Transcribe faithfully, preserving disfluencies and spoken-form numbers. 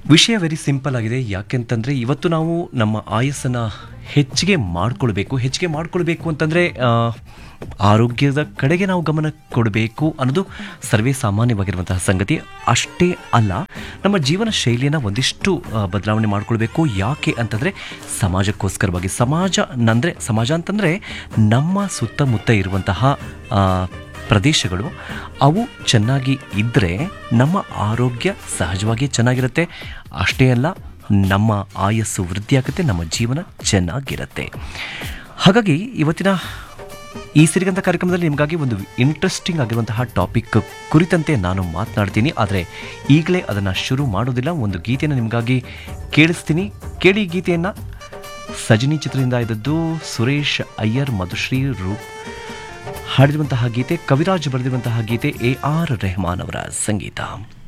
ವಿಷಯ very simple ಆಗಿದೆ. ಯಾಕೆಂತಂದರೆ ಇವತ್ತು ನಾವು ನಮ್ಮ ಆಯಸ್ಸನ್ನು ಹೆಚ್ಚಿಗೆ ಮಾಡಿಕೊಳ್ಬೇಕು. ಹೆಚ್ಚಿಗೆ ಮಾಡಿಕೊಳ್ಬೇಕು ಅಂತಂದರೆ ಆರೋಗ್ಯದ ಕಡೆಗೆ ನಾವು ಗಮನ ಕೊಡಬೇಕು ಅನ್ನೋದು ಸರ್ವೇ ಸಾಮಾನ್ಯವಾಗಿರುವಂತಹ ಸಂಗತಿ. ಅಷ್ಟೇ ಅಲ್ಲ, ನಮ್ಮ ಜೀವನ ಶೈಲಿಯನ್ನು ಒಂದಿಷ್ಟು ಬದಲಾವಣೆ ಮಾಡಿಕೊಳ್ಬೇಕು. ಯಾಕೆ ಅಂತಂದರೆ ಸಮಾಜಕ್ಕೋಸ್ಕರವಾಗಿ. ಸಮಾಜ ಅಂದರೆ ಸಮಾಜ ಅಂತಂದರೆ ನಮ್ಮ ಸುತ್ತಮುತ್ತ ಇರುವಂತಹ ಪ್ರದೇಶಗಳು ಅವು ಚೆನ್ನಾಗಿ ಇದ್ದರೆ ನಮ್ಮ ಆರೋಗ್ಯ ಸಹಜವಾಗಿ ಚೆನ್ನಾಗಿರುತ್ತೆ. ಅಷ್ಟೇ ಅಲ್ಲ, ನಮ್ಮ ಆಯಸ್ಸು ವೃದ್ಧಿಯಾಗುತ್ತೆ, ನಮ್ಮ ಜೀವನ ಚೆನ್ನಾಗಿರುತ್ತೆ. ಹಾಗಾಗಿ ಇವತ್ತಿನ ಈ ಸಿರಿಗಂಧ ಕಾರ್ಯಕ್ರಮದಲ್ಲಿ ನಿಮಗಾಗಿ ಒಂದು ಇಂಟ್ರೆಸ್ಟಿಂಗ್ ಆಗಿರುವಂತಹ ಟಾಪಿಕ್ ಕುರಿತಂತೆ ನಾನು ಮಾತನಾಡ್ತೀನಿ. ಆದರೆ ಈಗಲೇ ಅದನ್ನು ಶುರು ಮಾಡೋದಿಲ್ಲ. ಒಂದು ಗೀತೆಯನ್ನು ನಿಮಗಾಗಿ ಕೇಳಿಸ್ತೀನಿ. ಕೇಳಿ ಗೀತೆಯನ್ನು. ಸಜನಿ ಚಿತ್ರದಿಂದ ಇದ್ದದ್ದು. ಸುರೇಶ್ ಅಯ್ಯರ್, ಮಧುಶ್ರೀ ರೂಪ್ ಹಾಡಿರುವಂತಹ ಗೀತೆ, ಕವಿರಾಜ್ ಬರೆದಿರುವಂತಹ ಗೀತೆ, ಎ ಆರ್ ರೆಹಮಾನ್ ಅವರ ಸಂಗೀತ.